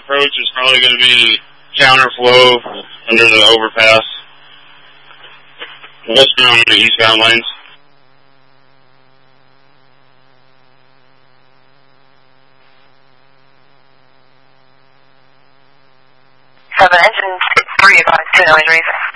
approach is probably going to be counterflow under the overpass. Westbound on the eastbound lanes. 7 engine 3 advised to noise reason.